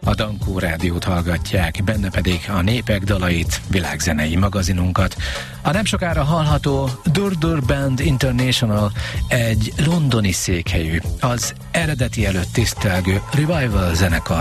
A Dankó Rádiót hallgatják, benne pedig a Népek dalait, világzenei magazinunkat. A nem sokára hallható Dur-Dur Band International egy londoni székhelyű, az eredeti előtt tisztelgő Revival zenekar